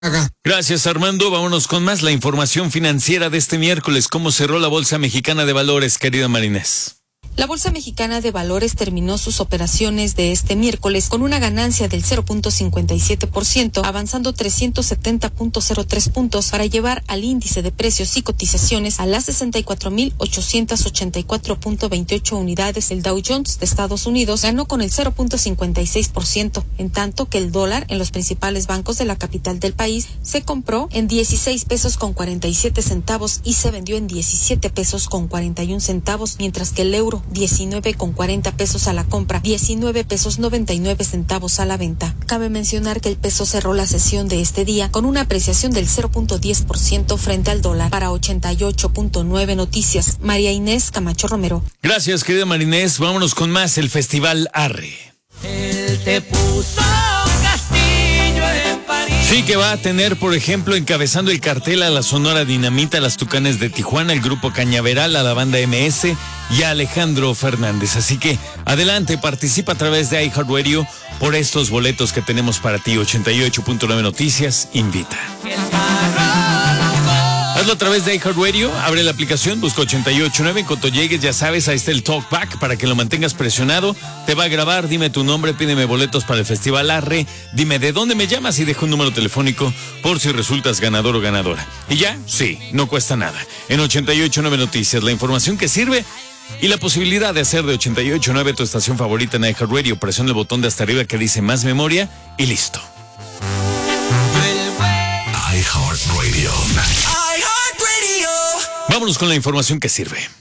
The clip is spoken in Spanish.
Gracias, Armando. Vámonos con más la información financiera de este miércoles. ¿Cómo cerró la Bolsa Mexicana de Valores, querida Marinés? La Bolsa Mexicana de Valores terminó sus operaciones de este miércoles con una ganancia del 0.57%, avanzando 370.03 puntos para llevar al índice de precios y cotizaciones a las 64.884.28 unidades. El Dow Jones de Estados Unidos ganó con el 0.56%, en tanto que el dólar en los principales bancos de la capital del país se compró en 16 pesos con 47 centavos y se vendió en 17 pesos con 41 centavos, mientras que el euro 19 con 40 pesos a la compra, 19 pesos 99 centavos a la venta. Cabe mencionar que el peso cerró la sesión de este día con una apreciación del 0.10% frente al dólar. Para 88.9 Noticias, María Inés Camacho Romero. Gracias, querida Marinés. Vámonos con más, el Festival Arre. Él te puso castillo en París. Sí, que va a tener, por ejemplo, encabezando el cartel a la Sonora Dinamita, a las Tucanes de Tijuana, el grupo Cañaveral, a la banda MS y a Alejandro Fernández. Así que adelante, participa a través de iHeartRadio por estos boletos que tenemos para ti. 88.9 Noticias invita. Hazlo a través de iHeartRadio, abre la aplicación, busca 88.9, en cuanto llegues, ya sabes, ahí está el talkback para que lo mantengas presionado, te va a grabar, dime tu nombre, pídeme boletos para el Festival Arre, dime de dónde me llamas y deja un número telefónico por si resultas ganador o ganadora. Y ya, sí, no cuesta nada. En 88.9 Noticias, la información que sirve y la posibilidad de hacer de 88.9 tu estación favorita en iHeartRadio. Presiona el botón de hasta arriba que dice más memoria y listo. iHeartRadio. Vámonos con la información que sirve.